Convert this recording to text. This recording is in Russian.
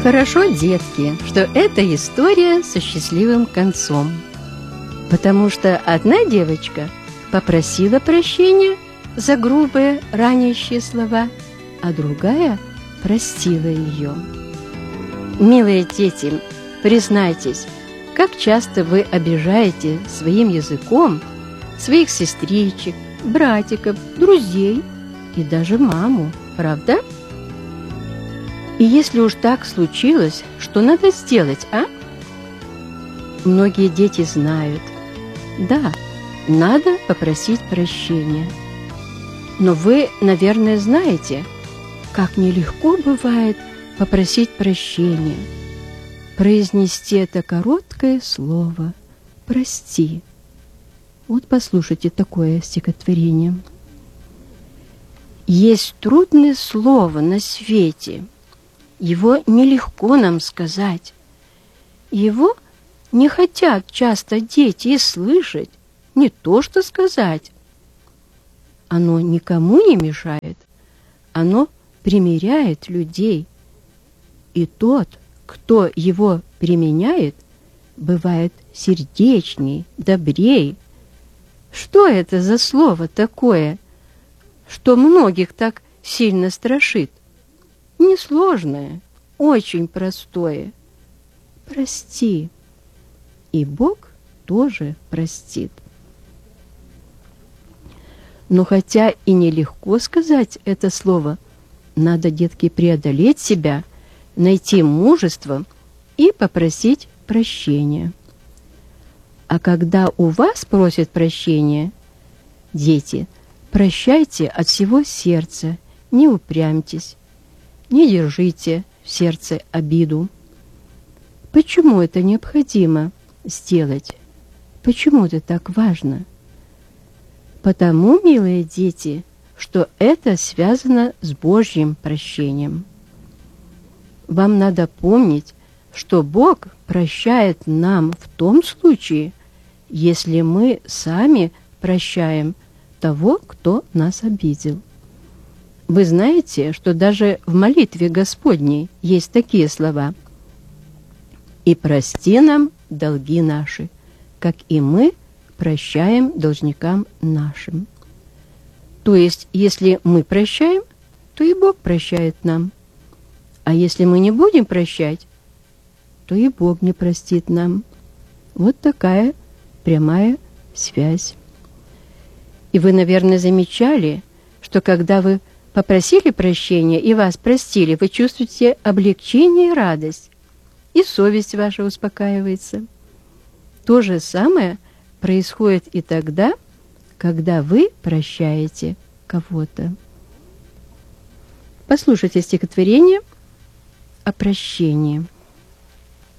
Хорошо, детки, что эта история со счастливым концом, потому что одна девочка попросила прощения за грубые ранящие слова, а другая простила ее. Милые дети, признайтесь, как часто вы обижаете своим языком своих сестричек, братиков, друзей и даже маму, правда? И если уж так случилось, что надо сделать, а? Многие дети знают, да, надо попросить прощения. Но вы, наверное, знаете, как нелегко бывает попросить прощения, произнести это короткое слово «прости». Вот послушайте такое стихотворение. Есть трудное слово на свете, его нелегко нам сказать. Его не хотят часто дети и слышать, не то что сказать. Оно никому не мешает, оно примиряет людей. И тот, кто его применяет, бывает сердечней, добрей. Что это за слово такое, что многих так сильно страшит? Несложное, очень простое. Прости. И Бог тоже простит. Но хотя и нелегко сказать это слово, надо, детки, преодолеть себя, найти мужество и попросить прощения. А когда у вас просят прощения, дети, прощайте от всего сердца, не упрямьтесь, не держите в сердце обиду. Почему это необходимо сделать? Почему это так важно? Потому, милые дети, что это связано с Божьим прощением. Вам надо помнить, что Бог прощает нам в том случае, если мы сами прощаем того, кто нас обидел. Вы знаете, что даже в молитве Господней есть такие слова: «И прости нам долги наши, как и мы прощаем должникам нашим». То есть, если мы прощаем, то и Бог прощает нам. А если мы не будем прощать, то и Бог не простит нам. Вот такая прямая связь. И вы, наверное, замечали, что когда вы попросили прощения и вас простили, вы чувствуете облегчение и радость, и совесть ваша успокаивается. То же самое происходит и тогда, когда вы прощаете кого-то. Послушайте стихотворение о прощении.